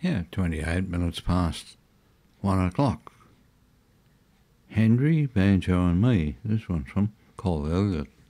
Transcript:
Yeah, 28 minutes past 1 o'clock. Henry, Banjo and me. This one's from Cole Elliott.